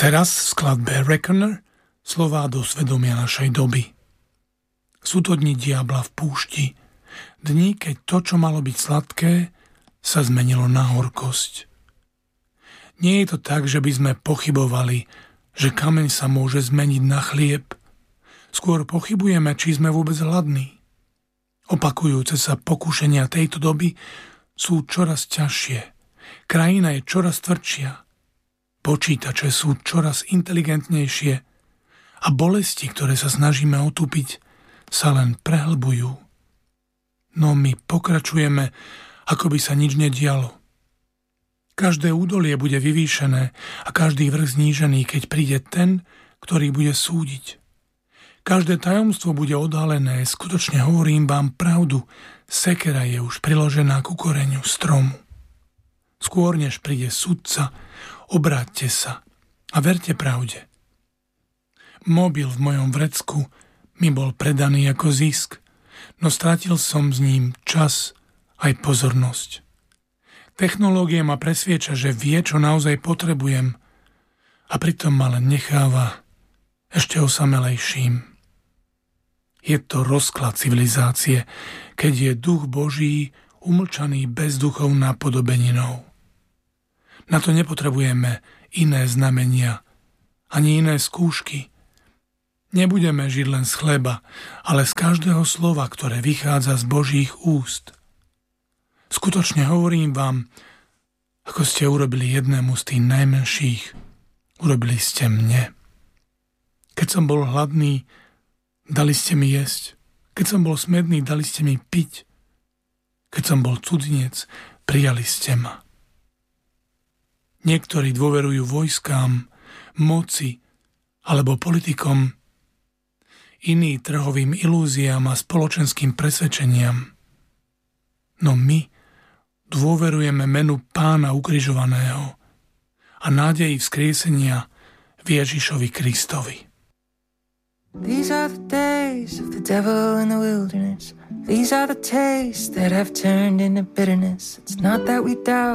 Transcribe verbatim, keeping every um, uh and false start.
teraz v skladbe Reckoner slová do svedomia našej doby. Sú to dni diabla v púšti, dni, keď to, čo malo byť sladké, sa zmenilo na horkosť. Nie je to tak, že by sme pochybovali, že kameň sa môže zmeniť na chlieb. Skôr pochybujeme, či sme vôbec hladní. Opakujúce sa pokušenia tejto doby sú čoraz ťažšie. Krajina je čoraz tvrdšia. Počítače sú čoraz inteligentnejšie a bolesti, ktoré sa snažíme otúpiť, sa len prehlbujú. No my pokračujeme, ako by sa nič nedialo. Každé údolie bude vyvýšené a každý vrch znížený, keď príde ten, ktorý bude súdiť. Každé tajomstvo bude odhalené, skutočne hovorím vám pravdu, sekera je už priložená ku koreňu stromu. Skôr než príde sudca, obráťte sa a verte pravde. Mobil v mojom vrecku mi bol predaný ako zisk, no stratil som s ním čas aj pozornosť. Technológia ma presvieča, že vie, čo naozaj potrebujem a pritom ma len necháva ešte osamelejším. Je to rozklad civilizácie, keď je duch Boží umlčaný bezduchou napodobeninou. Na to nepotrebujeme iné znamenia, ani iné skúšky. Nebudeme žiť len z chleba, ale z každého slova, ktoré vychádza z Božích úst. Skutočne hovorím vám, ako ste urobili jednému z tých najmenších, urobili ste mne. Keď som bol hladný, dali ste mi jesť. Keď som bol smedný, dali ste mi piť. Keď som bol cudzinec, prijali ste ma. Niektorí dôverujú vojskám, moci alebo politikom, iní trhovým ilúziám a spoločenským presvedčeniam. No my dôverujeme menu Pána ukrižovaného a nádeji vzkriesenia v Ježišovi Kristovi. These are the days of the devil in the wilderness. These are the tastes that have turned into bitterness. It's not that we doubt